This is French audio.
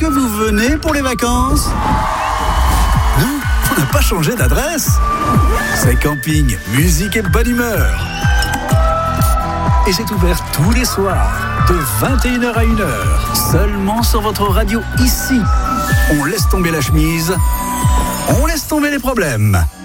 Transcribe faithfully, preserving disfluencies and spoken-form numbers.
que vous venez pour les vacances ? Non, on n'a pas changé d'adresse. C'est camping, musique et bonne humeur. Et c'est ouvert tous les soirs, de vingt et une heures à une heure, seulement sur votre radio ici. On laisse tomber la chemise, on laisse tomber les problèmes.